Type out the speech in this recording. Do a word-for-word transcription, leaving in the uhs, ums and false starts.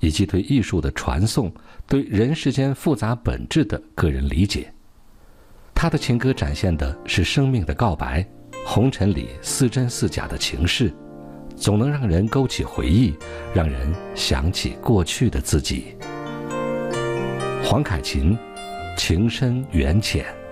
以及对艺术的传颂，对人世间复杂本质的个人理解。他的情歌展现的是生命的告白，红尘里似真似假的情事，总能让人勾起回忆，让人想起过去的自己。黄凯芹，情深缘浅。